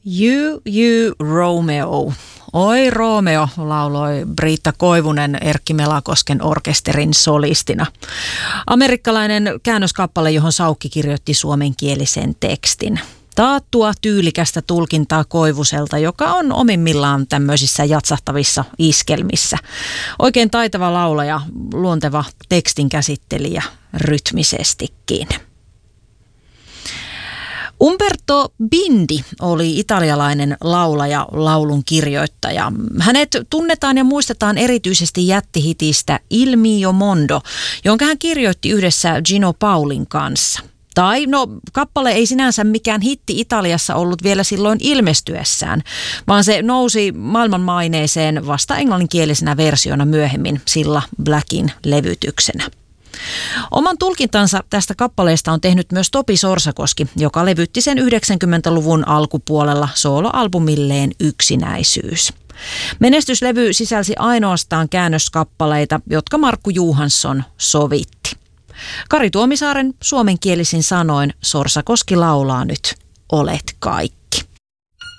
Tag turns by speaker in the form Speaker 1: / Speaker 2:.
Speaker 1: You Romeo. Oi Romeo, lauloi Britta Koivunen Erkki Melakosken orkesterin solistina. Amerikkalainen käännöskappale, johon Saukki kirjoitti suomenkielisen tekstin. Taattua tyylikästä tulkintaa Koivuselta, joka on omimmillaan tämmöisissä jatsahtavissa iskelmissä. Oikein taitava laulaja, luonteva tekstin käsittelijä rytmisestikin. Umberto Bindi oli italialainen laulaja, laulun kirjoittaja. Hänet tunnetaan ja muistetaan erityisesti jättihitistä Il mio mondo, jonka hän kirjoitti yhdessä Gino Paulin kanssa. Tai kappale ei sinänsä mikään hitti Italiassa ollut vielä silloin ilmestyessään, vaan se nousi maailmanmaineeseen vasta englanninkielisenä versiona myöhemmin Cilla Blackin levytyksenä. Oman tulkintansa tästä kappaleesta on tehnyt myös Topi Sorsakoski, joka levytti sen 90-luvun alkupuolella sooloalbumilleen Yksinäisyys. Menestyslevy sisälsi ainoastaan käännöskappaleita, jotka Markku Johansson sovitti. Kari Tuomisaaren suomenkielisin sanoin Sorsakoski laulaa nyt Olet kaikki.